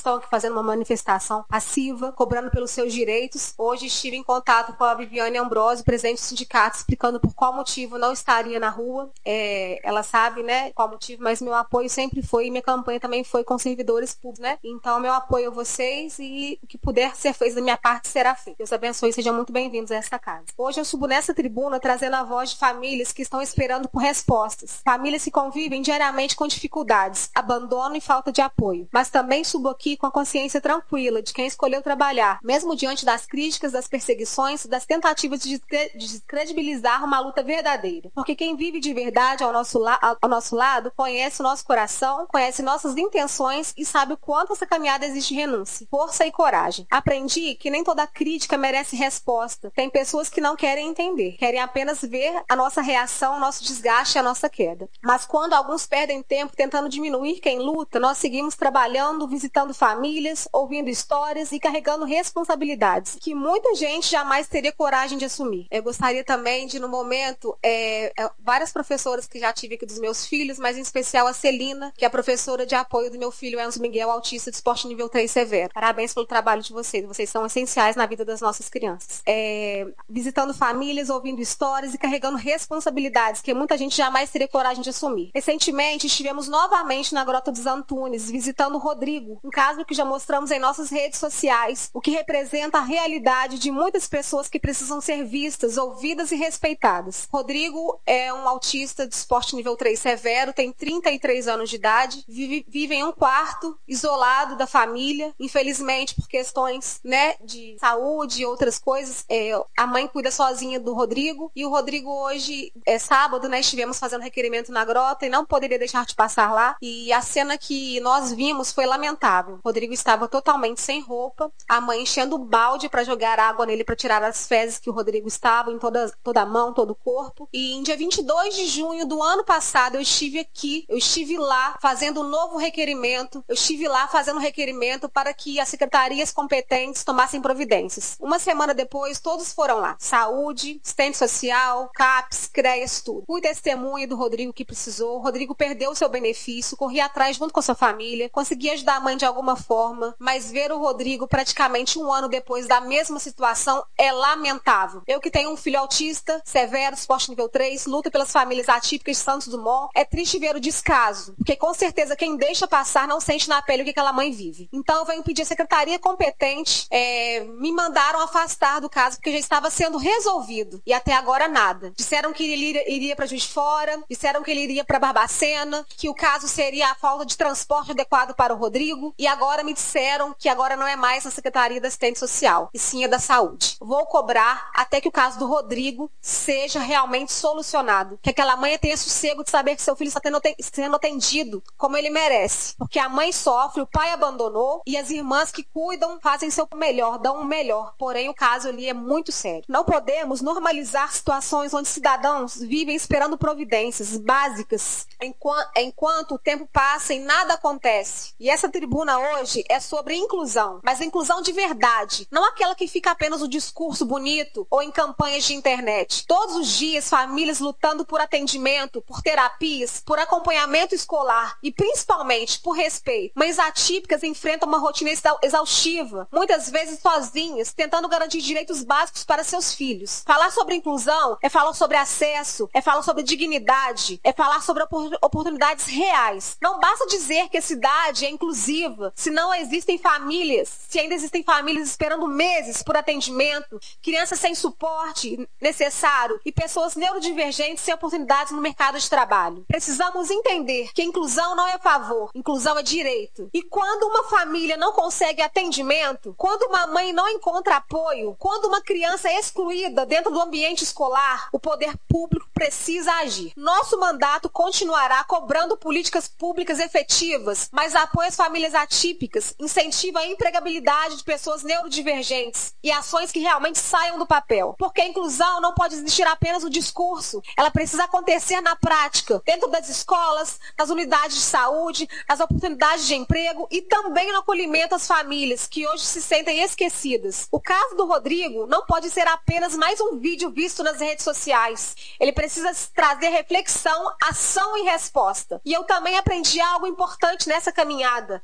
estão aqui fazendo uma manifestação passiva, cobrando pelos seus direitos. Hoje estive em contato com a Viviane Ambrosio, presidente do sindicato, explicando por qual motivo não estaria na rua. Ela sabe, né, qual motivo, mas meu apoio sempre foi, e minha campanha também foi com servidores públicos, né? Então, meu apoio a vocês e o que puder ser feito da minha parte será feito. Deus abençoe e sejam muito bem-vindos a esta casa. Hoje eu subo nessa tribuna trazendo a voz de famílias que estão esperando por respostas. Famílias que convivem diariamente com dificuldades, abandono e falta de apoio. Mas também subo aqui com a consciência tranquila de quem escolheu trabalhar, mesmo diante das críticas, das perseguições, das tentativas de descredibilizar uma luta verdadeira. Porque quem vive de verdade ao nosso lado conhece o nosso coração, conhece nossas intenções e sabe o quanto essa caminhada exige renúncia, força e coragem. Aprendi que nem toda crítica merece resposta. Tem pessoas que não querem entender, querem apenas ver a nossa reação, o nosso desgaste e a nossa queda. Mas quando alguns perdem tempo tentando diminuir quem luta, nós seguimos trabalhando, visitando famílias, ouvindo histórias e carregando responsabilidades que muita gente jamais teria coragem de assumir. Eu gostaria também de, no momento, várias professoras que já tive aqui dos meus filhos, mas em especial a Celina, que é a professora de apoio do meu filho Enzo Miguel, autista de esporte nível 3 severo. Parabéns pelo trabalho de vocês. Vocês são essenciais na vida das nossas crianças. Visitando famílias, ouvindo histórias e carregando responsabilidades que muita gente jamais teria coragem de assumir. Recentemente, estivemos novamente na Grota dos Antunes, visitando o Rodrigo, um caso que já mostramos em nossas redes sociais, o que representa a realidade de muitas pessoas que precisam ser vistas, ouvidas e respeitadas. Rodrigo é um autista de esporte nível 3 severo, tem 33 anos de idade, vive em um quarto, isolado da família, infelizmente por questões, né, de saúde e outras coisas. A mãe cuida sozinha do Rodrigo, e o Rodrigo hoje, sábado, né, estivemos fazendo requerimento na grota e não poderia deixar de passar lá, e a cena que nós vimos foi lamentável. O Rodrigo estava totalmente sem roupa, a mãe enchendo o balde para jogar água nele para tirar as fezes que o Rodrigo estava em toda a mão, todo o corpo. E em dia 22 de junho do ano passado eu estive lá fazendo um novo requerimento, para que as secretarias competentes tomassem providências. Uma semana depois, todos foram lá. Saúde, assistente social, CAPS, CREAS, tudo. Fui testemunha do Rodrigo que precisou. O Rodrigo perdeu o seu benefício, corri atrás junto com a sua família, consegui ajudar a mãe de alguma forma, mas ver o Rodrigo praticamente um ano depois da mesma situação é lamentável. Eu que tenho um filho autista, severo, esporte nível 3, luto pelas famílias atípicas de Santos Dumont, é triste ver o descaso, porque com certeza quem deixa passar não sente na pele o que aquela mãe vive. Então eu venho pedir a secretaria competente, me mandaram afastar do caso, porque já estava sendo resolvido, e até agora nada. Disseram que ele iria para Juiz de Fora, disseram que ele iria para Barbacena, que o caso seria a falta de transporte adequado para o Rodrigo, e agora me disseram que agora não é mais na Secretaria da Assistência Social, e sim a da Saúde. Vou cobrar até que o caso do Rodrigo seja realmente solucionado, que aquela mãe tenha sossego de saber que seu filho está sendo atendido como ele merece, porque a mãe sofre, o pai abandonou, e as irmãs que cuidam fazem seu melhor, dão o melhor, porém o caso ali é muito sério. Não podemos normalizar situações onde cidadãos vivem esperando providências básicas enquanto o tempo passa e nada acontece. E essa tribuna hoje é sobre inclusão, mas a inclusão de verdade, não aquela que fica apenas no discurso bonito ou em campanhas de internet. Todos os dias, famílias lutando por atendimento, por terapias, por acompanhamento escolar e principalmente por respeito. Mães atípicas enfrentam uma rotina exaustiva, muitas vezes sozinhas, tentando garantir direitos básicos para seus filhos. Falar sobre inclusão é falar sobre acesso, é falar sobre dignidade, é falar sobre oportunidades reais. Não basta dizer que a cidade é inclusiva se não existem famílias, se ainda existem famílias esperando meses por atendimento, crianças sem suporte necessário e pessoas neurodivergentes sem oportunidades no mercado de trabalho. Precisamos entender que a inclusão não é favor, inclusão é direito. E quando uma família não consegue atendimento, quando uma mãe não encontra apoio, quando uma criança é excluída dentro do ambiente escolar, o poder público precisa agir. Nosso mandato continuará cobrando políticas públicas efetivas, mas apoia as famílias atípicas, incentiva a empregabilidade de pessoas neurodivergentes e ações que realmente saiam do papel. Porque a inclusão não pode existir apenas no discurso, ela precisa acontecer na prática, dentro das escolas, nas unidades de saúde, nas oportunidades de emprego e também no acolhimento às famílias que hoje se sentem esquecidas. O caso do Rodrigo não pode ser apenas mais um vídeo visto nas redes sociais. Ele precisa trazer reflexão, ação e resposta. E eu também aprendi algo importante nessa caminhada. Nunca devemos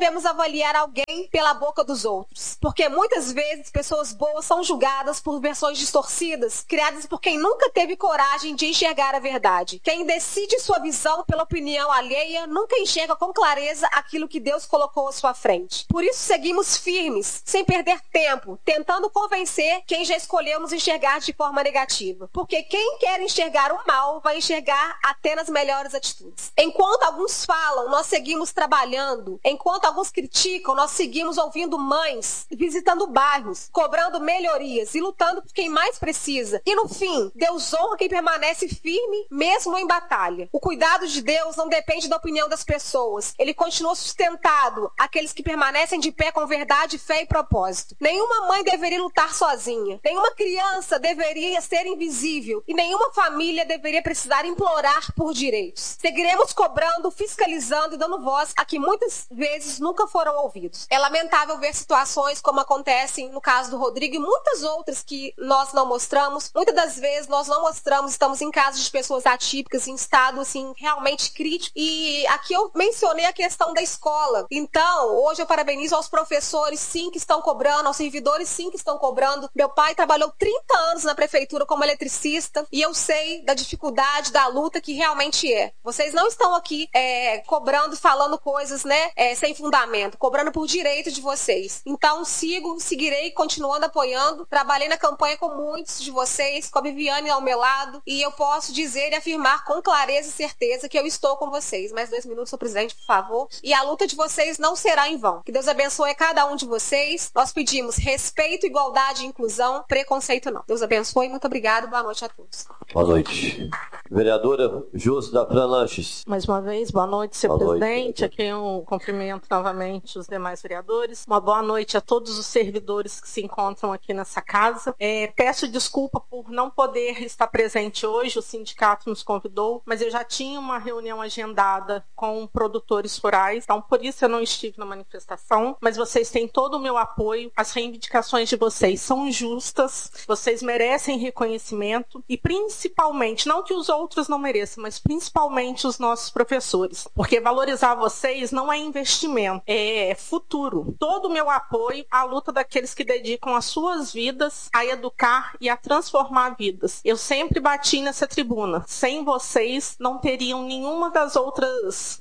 devemos avaliar alguém pela boca dos outros, porque muitas vezes pessoas boas são julgadas por versões distorcidas, criadas por quem nunca teve coragem de enxergar a verdade. Quem decide sua visão pela opinião alheia nunca enxerga com clareza aquilo que Deus colocou à sua frente. Por isso seguimos firmes, sem perder tempo, tentando convencer quem já escolhemos enxergar de forma negativa. Porque quem quer enxergar o mal vai enxergar apenas melhores atitudes. Enquanto alguns falam, nós seguimos trabalhando. Enquanto alguns criticam, nós seguimos ouvindo mães, visitando bairros, cobrando melhorias e lutando por quem mais precisa. E no fim, Deus honra quem permanece firme, mesmo em batalha. O cuidado de Deus não depende da opinião das pessoas. Ele continua sustentado aqueles que permanecem de pé com verdade, fé e propósito. Nenhuma mãe deveria lutar sozinha. Nenhuma criança deveria ser invisível. E nenhuma família deveria precisar implorar por direitos. Seguiremos cobrando, fiscalizando e dando voz a que muitas vezes nunca foram ouvidos. É lamentável ver situações como acontecem no caso do Rodrigo e muitas outras que nós não mostramos. Muitas das vezes nós não mostramos, estamos em casos de pessoas atípicas, em estado assim, realmente crítico. E aqui eu mencionei a questão da escola. Então, hoje eu parabenizo aos professores, sim, que estão cobrando, aos servidores, sim, que estão cobrando. Meu pai trabalhou 30 anos na prefeitura como eletricista e eu sei da dificuldade, da luta que realmente é. Vocês não estão aqui cobrando, falando coisas, né, sem fundamento, cobrando por direito de vocês. Então, seguirei continuando apoiando. Trabalhei na campanha com muitos de vocês, com a Viviane ao meu lado, e eu posso dizer e afirmar com clareza e certeza que eu estou com vocês. Mais 2 minutos, senhor presidente, por favor. E a luta de vocês não será em vão. Que Deus abençoe cada um de vocês. Nós pedimos respeito, igualdade e inclusão, preconceito não. Deus abençoe, muito obrigado, boa noite a todos. Boa noite. Vereadora Josi da Franlanches. Mais uma vez, boa noite, senhor presidente. Noite. Aqui eu cumprimento novamente os demais vereadores. Uma boa noite a todos os servidores que se encontram aqui nessa casa. Peço desculpa por não poder estar presente hoje, o sindicato nos convidou, mas eu já tinha uma reunião agendada com produtores rurais, então por isso eu não estive na manifestação, mas vocês têm todo o meu apoio, as reivindicações de vocês são justas, vocês merecem reconhecimento e principalmente, não que os outros não mereçam, mas principalmente os nossos professores, porque valorizar vocês não é investimento, é futuro. Todo o meu apoio à luta daqueles que dedicam as suas vidas a educar e a transformar vidas. Eu sempre bati nessa tribuna. Sem vocês, não teriam nenhuma das outras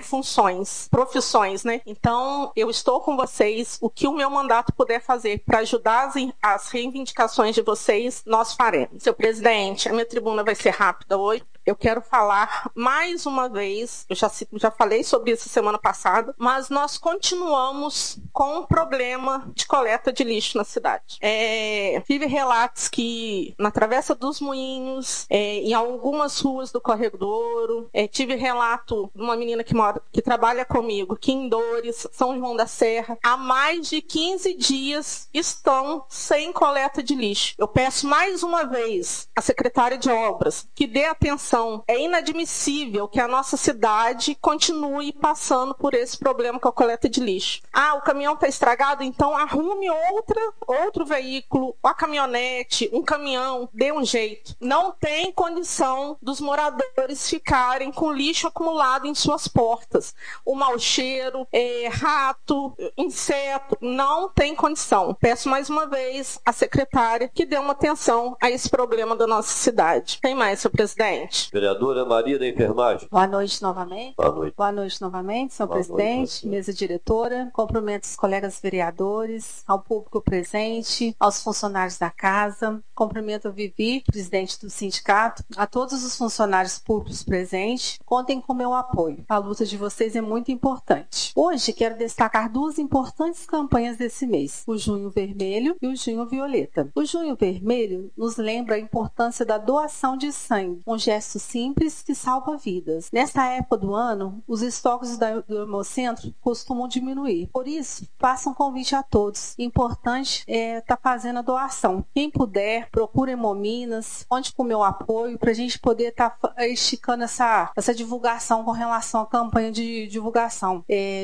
profissões, né? Então, eu estou com vocês. O que o meu mandato puder fazer para ajudar as reivindicações de vocês, nós faremos. Senhor presidente, a minha tribuna vai ser rápida hoje. Eu quero falar mais uma vez, eu já falei sobre isso semana passada, mas nós continuamos com um problema de coleta de lixo na cidade. Tive relatos que na Travessa dos Moinhos, em algumas ruas do Córrego do Ouro, tive relato de uma menina que trabalha comigo, que em Dores, São João da Serra, há mais de 15 dias estão sem coleta de lixo. Eu peço mais uma vez à secretária de Obras que dê atenção. É inadmissível que a nossa cidade continue passando por esse problema com a coleta de lixo. O caminhão está estragado, então arrume outro veículo, uma caminhonete, um caminhão, dê um jeito. Não tem condição dos moradores ficarem com lixo acumulado em suas portas. O mau cheiro, rato, inseto, não tem condição. Peço mais uma vez à secretária que dê uma atenção a esse problema da nossa cidade. Tem mais, senhor presidente? Vereadora Maria da Enfermagem. Boa noite novamente. Boa noite. Boa noite novamente, senhor presidente, mesa diretora. Cumprimento os colegas vereadores, ao público presente, aos funcionários da casa. Cumprimento a Vivi, presidente do sindicato, a todos os funcionários públicos presentes. Contem com meu apoio. A luta de vocês é muito importante. Hoje quero destacar 2 importantes campanhas desse mês, o Junho Vermelho e o Junho Violeta. O Junho Vermelho nos lembra a importância da doação de sangue, um gesto simples que salva vidas. Nessa época do ano, os estoques do Hemocentro costumam diminuir. Por isso, faço um convite a todos. O importante é estar fazendo a doação. Quem puder, procura Hemominas, conte com o meu apoio para a gente poder estar esticando essa divulgação com relação à campanha de divulgação,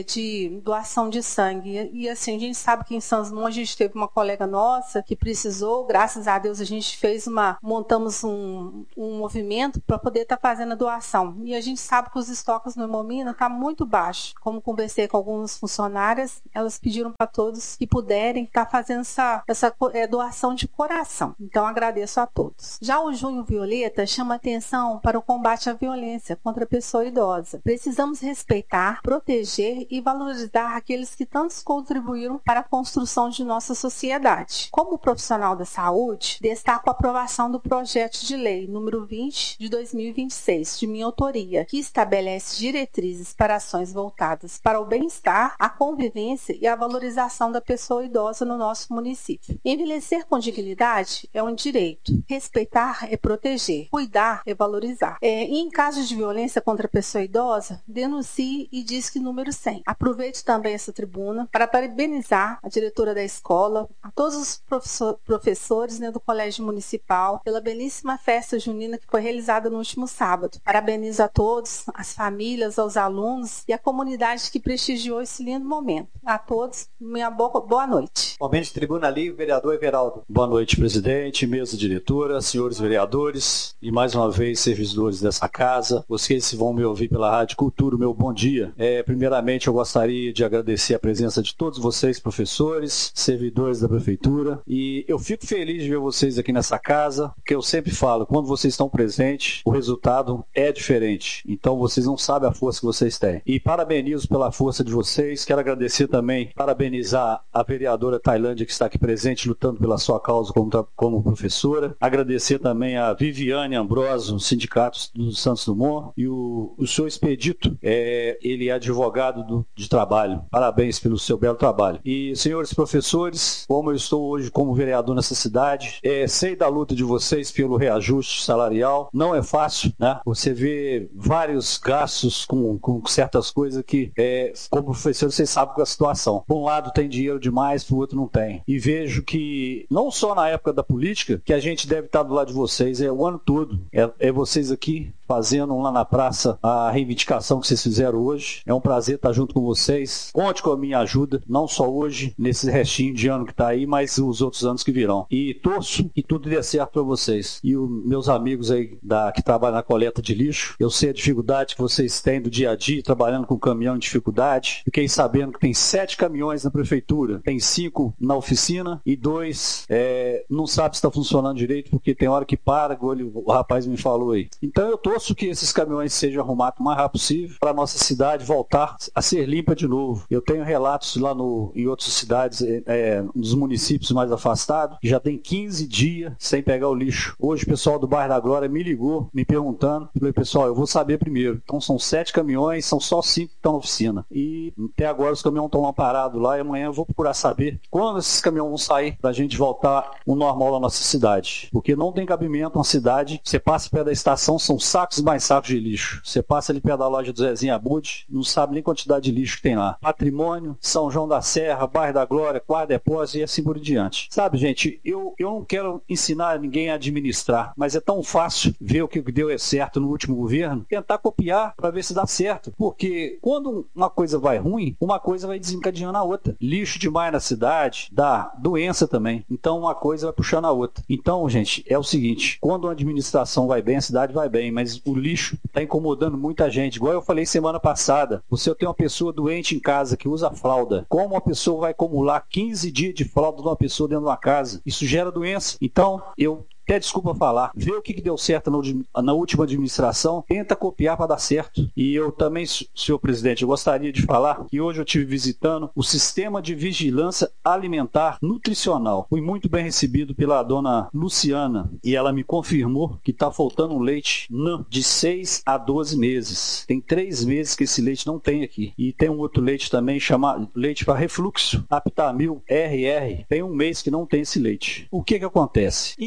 de doação de sangue. E assim, a gente sabe que em São Simão a gente teve uma colega nossa que precisou, graças a Deus a gente montamos um movimento para poder estar fazendo a doação. E a gente sabe que os estoques no Hemomina tá muito baixo. Como conversei com algumas funcionárias, elas pediram para todos que puderem estar fazendo essa doação de coração. Então agradeço a todos. Já o Junho Violeta chama atenção para o combate à violência contra a pessoa idosa. Precisamos respeitar, proteger e valorizar aqueles que tantos contribuíram para a construção de nossa sociedade. Como profissional da saúde, destaco a aprovação do projeto de lei número 20 de 2026, de minha autoria, que estabelece diretrizes para ações voltadas para o bem-estar, a convivência e a valorização da pessoa idosa no nosso município. Envelhecer com dignidade é um direito. Respeitar é proteger. Cuidar é valorizar. E em casos de violência contra a pessoa idosa, denuncie e disque número 100. Aproveito também essa tribuna para parabenizar a diretora da escola, a todos os professores do Colégio Municipal pela belíssima festa junina que foi realizada no último sábado. Parabenizo a todos, as famílias, aos alunos e a comunidade que prestigiou esse lindo momento. A todos, minha boa noite. Momento de tribuna ali, o vereador Everaldo. Boa noite, presidente, mesa diretora, senhores vereadores e mais uma vez servidores dessa casa. Vocês vão me ouvir pela Rádio Cultura, meu bom dia. Primeiramente, eu gostaria de agradecer a presença de todos vocês, professores, servidores da prefeitura, e eu fico feliz de ver vocês aqui nessa casa, porque eu sempre falo, quando vocês estão presentes, o resultado é diferente. Então, vocês não sabem a força que vocês têm. E parabenizo pela força de vocês. Quero agradecer também, parabenizar a vereadora Tailândia, que está aqui presente, lutando pela sua causa como professora. Agradecer também a Viviane Ambrosio, sindicato do Santos Dumont, e o senhor Expedito, ele é advogado de trabalho. Parabéns pelo seu belo trabalho. E, senhores professores, como eu estou hoje como vereador nessa cidade, sei da luta de vocês pelo reajuste salarial. Não é fácil, né? Você vê vários gastos com certas coisas que, como professor, vocês sabem qual é a situação. Por um lado tem dinheiro demais, por outro não tem. E vejo que, não só na época da política, que a gente deve estar do lado de vocês, o ano todo. É vocês aqui fazendo lá na praça a reivindicação que vocês fizeram hoje. É um prazer estar junto com vocês. Conte com a minha ajuda, não só hoje, nesse restinho de ano que está aí, mas os outros anos que virão. E torço que tudo dê certo para vocês. E os meus amigos aí que trabalham na coleta de lixo, eu sei a dificuldade que vocês têm do dia a dia, trabalhando com caminhão em dificuldade. Fiquei sabendo que tem 7 caminhões na prefeitura, tem 5 na oficina e 2 não sabe se está funcionando direito, porque tem hora que para, o rapaz me falou aí. Então eu torço que esses caminhões sejam arrumados o mais rápido possível para a nossa cidade voltar a ser limpa de novo. Eu tenho relatos lá em outras cidades, nos municípios mais afastados, que já tem 15 dias sem pegar o lixo. Hoje o pessoal do bairro da Glória me ligou, me perguntando. Falei, pessoal, eu vou saber primeiro. Então são 7 caminhões, são só 5 que estão na oficina. E até agora os caminhões estão lá parados lá, e amanhã eu vou procurar saber quando esses caminhões vão sair para a gente voltar o normal na nossa cidade. Porque não tem cabimento uma cidade, você passa perto da estação, são sacos e mais sacos de lixo. Você passa ali perto da loja do Zezinho Abud, não sabe nem a quantidade de lixo que tem lá. Patrimônio, São João da Serra, bairro da Glória, Quarto Depósito e assim por diante. Sabe, gente, eu não quero ensinar ninguém a administrar, mas é tão fácil ver o que deu certo no último governo, tentar copiar para ver se dá certo. Porque quando uma coisa vai ruim, uma coisa vai desencadeando a outra. Lixo demais na cidade dá doença também. Então uma coisa vai puxando a outra. Então, gente, é o seguinte, quando a administração vai bem, a cidade vai bem, mas o lixo está incomodando muita gente. Igual eu falei semana passada, você tem uma pessoa doente em casa que usa fralda. Como uma pessoa vai acumular 15 dias de fralda de uma pessoa dentro de uma casa? Isso gera doença. Então, até desculpa falar, vê o que deu certo na última administração, tenta copiar para dar certo. E eu também, senhor presidente, eu gostaria de falar que hoje eu estive visitando o Sistema de Vigilância Alimentar Nutricional. Fui muito bem recebido pela dona Luciana e ela me confirmou que está faltando leite de 6 a 12 meses. Tem 3 meses que esse leite não tem aqui. E tem um outro leite também, chamado leite para refluxo, Aptamil RR. Tem 1 mês que não tem esse leite. O que acontece? Infelizmente,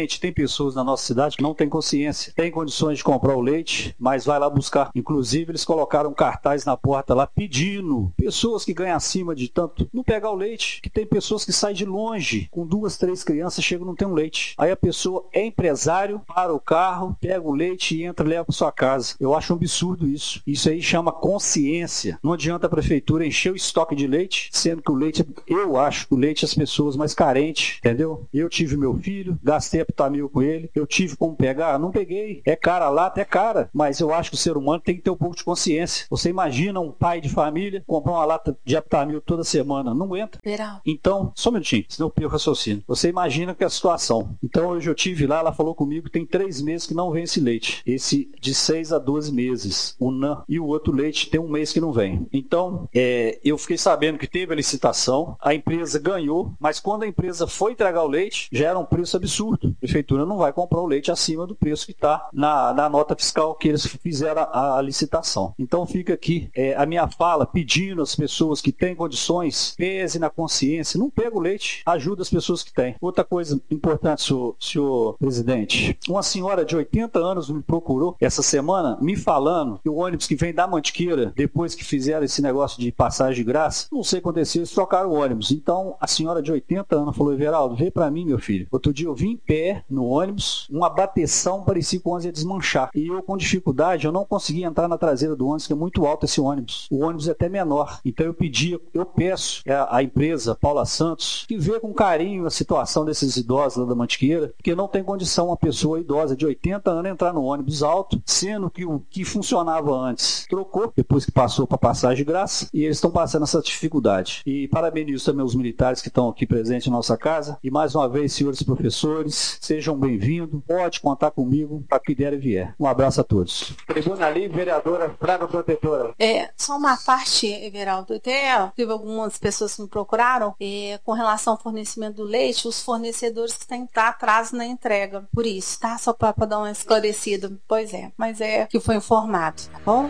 Infelizmente, tem pessoas na nossa cidade que não têm consciência, têm condições de comprar o leite, mas vai lá buscar. Inclusive, eles colocaram cartaz na porta lá pedindo pessoas que ganham acima de tanto não pegar o leite, que tem pessoas que saem de longe com 2, 3 crianças, chegam e não tem um leite. Aí a pessoa é empresário, para o carro, pega o leite e entra e leva para sua casa. Eu acho um absurdo isso. Isso aí chama consciência. Não adianta a prefeitura encher o estoque de leite, sendo que o leite, eu acho que o leite é as pessoas mais carentes, entendeu? Eu tive meu filho, gastei Aptamil com ele, eu tive como pegar? Não peguei. É cara, a lata é cara, mas eu acho que o ser humano tem que ter um pouco de consciência. Você imagina um pai de família comprar uma lata de Aptamil toda semana? Não aguenta. Então, só um minutinho, senão eu perco o raciocínio. Você imagina que é a situação. Então, hoje eu tive lá, ela falou comigo que tem 3 meses que não vem esse leite. Esse de 6 a 12 meses. O NAN e o outro leite tem 1 mês que não vem. Então, eu fiquei sabendo que teve a licitação, a empresa ganhou, mas quando a empresa foi entregar o leite, já era um preço absurdo. A prefeitura não vai comprar o leite acima do preço que está na nota fiscal que eles fizeram a licitação. Então, fica aqui a minha fala pedindo às pessoas que têm condições, pese na consciência, não pega o leite, ajuda as pessoas que têm. Outra coisa importante, senhor presidente, uma senhora de 80 anos me procurou essa semana, me falando que o ônibus que vem da Mantiqueira, depois que fizeram esse negócio de passagem de graça, não sei o que aconteceu, eles trocaram o ônibus. Então, a senhora de 80 anos falou: Everaldo, vê pra mim, meu filho. Outro dia eu vim em pé no ônibus, uma bateção, parecia que o ônibus ia desmanchar. E eu, com dificuldade, eu não consegui entrar na traseira do ônibus, que é muito alto esse ônibus. O ônibus é até menor. Então eu peço à empresa Paula Santos que vê com carinho a situação desses idosos lá da Mantiqueira, porque não tem condição uma pessoa idosa de 80 anos entrar no ônibus alto, sendo que o que funcionava antes trocou, depois que passou para passagem de graça, e eles estão passando essa dificuldade. E parabenizo também os militares que estão aqui presentes em nossa casa. E mais uma vez, senhores professores, sejam bem-vindos. Pode contar comigo para que der e vier. Um abraço a todos. Tribuna ali, vereadora Fraga Protetora. Só uma parte, Everaldo. Até teve algumas pessoas que me procuraram com relação ao fornecimento do leite, os fornecedores que têm que estar atrás na entrega. Por isso, tá? Só para dar uma esclarecida. Pois é, mas é que foi informado, tá bom?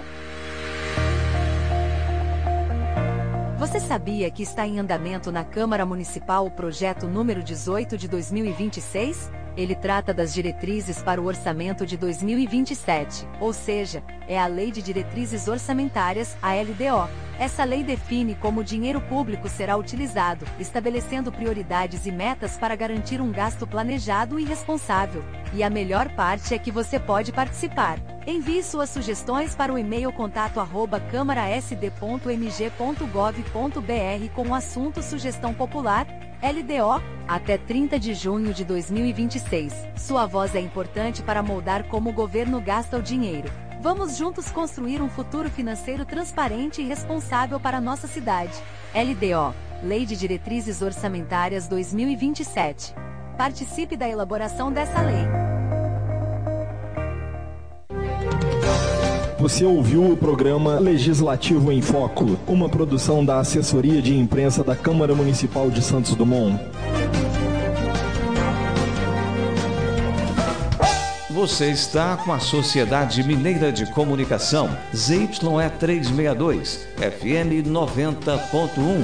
Você sabia que está em andamento na Câmara Municipal o projeto número 18 de 2026? Ele trata das diretrizes para o orçamento de 2027, ou seja, é a Lei de Diretrizes Orçamentárias, a LDO. Essa lei define como o dinheiro público será utilizado, estabelecendo prioridades e metas para garantir um gasto planejado e responsável. E a melhor parte é que você pode participar. Envie suas sugestões para o e-mail contato@câmarasd.mg.gov.br com o assunto Sugestão Popular, LDO, até 30 de junho de 2026. Sua voz é importante para moldar como o governo gasta o dinheiro. Vamos juntos construir um futuro financeiro transparente e responsável para a nossa cidade. LDO, Lei de Diretrizes Orçamentárias 2027. Participe da elaboração dessa lei. Você ouviu o programa Legislativo em Foco, uma produção da Assessoria de Imprensa da Câmara Municipal de Santos Dumont. Você está com a Sociedade Mineira de Comunicação, ZYE 362, FM 90.1.